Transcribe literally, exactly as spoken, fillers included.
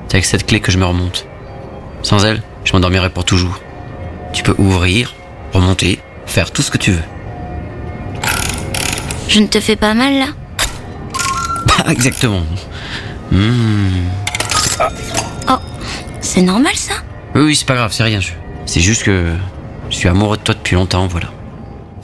C'est avec cette clé que je me remonte. Sans elle, je m'endormirai pour toujours. Tu peux ouvrir, remonter, faire tout ce que tu veux. Je ne te fais pas mal là? Pas exactement. Mmh. Oh, c'est normal ça? Oui, oui, c'est pas grave, c'est rien. je- C'est juste que je suis amoureux de toi depuis longtemps, voilà.